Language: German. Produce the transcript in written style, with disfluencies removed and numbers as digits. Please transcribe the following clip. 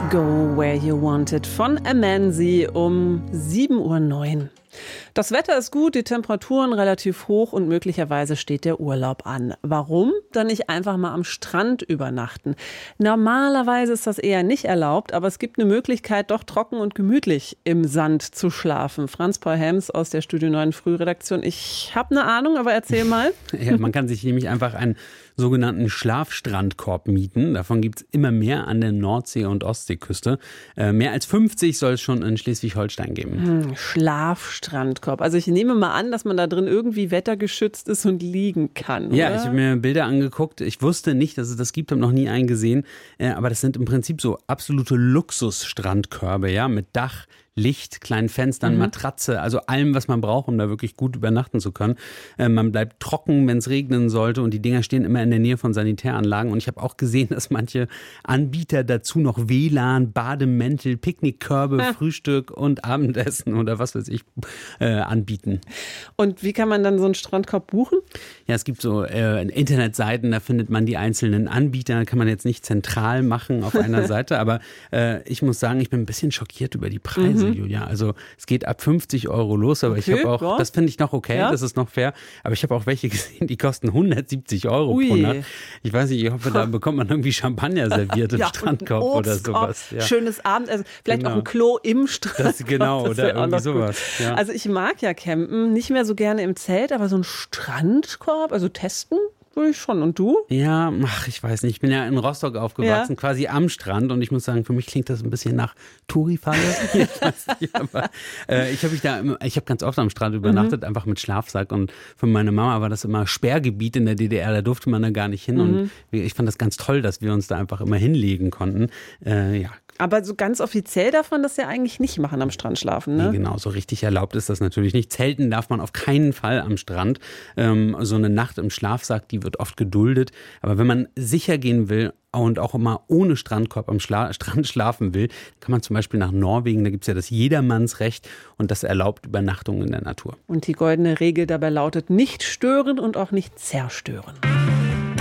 Go Where You Want It von Amanzi um 7:09 Uhr. Das Wetter ist gut, die Temperaturen relativ hoch und möglicherweise steht der Urlaub an. Warum? Dann nicht einfach mal am Strand übernachten. Normalerweise ist das eher nicht erlaubt, aber es gibt eine Möglichkeit, doch trocken und gemütlich im Sand zu schlafen. Franz Paul Helms aus der Studio 9 Frühredaktion. Ich habe eine Ahnung, aber erzähl mal. Ja, man kann sich nämlich einfach einen sogenannten Schlafstrandkorb mieten. Davon gibt es immer mehr an der Nordsee- und Ostseeküste. Mehr als 50 soll es schon in Schleswig-Holstein geben. Schlafstrandkorb. Also ich nehme mal an, dass man da drin irgendwie wettergeschützt ist und liegen kann, Ja, oder? ich habe mir Bilder angeguckt. Ich wusste nicht, dass es das gibt, habe noch nie einen gesehen. Aber das sind im Prinzip so absolute Luxusstrandkörbe, ja, mit Dach, Licht, kleinen Fenstern, Matratze, also allem, was man braucht, um da wirklich gut übernachten zu können. Man bleibt trocken, wenn es regnen sollte, und die Dinger stehen immer in der Nähe von Sanitäranlagen. Und ich habe auch gesehen, dass manche Anbieter dazu noch WLAN, Bademäntel, Picknickkörbe, Frühstück und Abendessen oder was weiß ich anbieten. Und wie kann man dann so einen Strandkorb buchen? Ja, es gibt so Internetseiten, da findet man die einzelnen Anbieter, kann man jetzt nicht zentral machen auf einer Seite, aber ich muss sagen, ich bin ein bisschen schockiert über die Preise, Julia. Also es geht ab 50 Euro los, aber ich habe auch, ja. das finde ich noch okay, Ja? das ist noch fair, aber ich habe auch welche gesehen, die kosten 170 Euro pro Nacht. Ich weiß nicht, ich hoffe, da bekommt man irgendwie Champagner serviert im Strandkorb oder sowas. Ja. Schönes Abendessen, vielleicht Genau. auch ein Klo im Strand. Das, genau, Das oder wär auch irgendwie noch sowas. gut. Ja. Also ich mag ja campen, nicht mehr so gerne im Zelt, aber so ein Strandkorb, also testen würde ich schon. Und du? Ja, ich weiß nicht. Ich bin ja in Rostock aufgewachsen, quasi am Strand. Und ich muss sagen, für mich klingt das ein bisschen nach Touri-Falle. Ich weiß nicht, aber ich habe ganz oft am Strand übernachtet, einfach mit Schlafsack. Und für meine Mama war das immer Sperrgebiet in der DDR. Da durfte man da gar nicht hin. Und ich fand das ganz toll, dass wir uns da einfach immer hinlegen konnten. Ja. Aber so ganz offiziell darf man das ja eigentlich nicht machen, am Strand schlafen, ne? Nee, genau, so richtig erlaubt ist das natürlich nicht. Zelten darf man auf keinen Fall am Strand. So eine Nacht im Schlafsack, die wird oft geduldet. Aber wenn man sicher gehen will und auch immer ohne Strandkorb am Strand schlafen will, kann man zum Beispiel nach Norwegen, da gibt es ja das Jedermannsrecht und das erlaubt Übernachtungen in der Natur. Und die goldene Regel dabei lautet: nicht stören und auch nicht zerstören.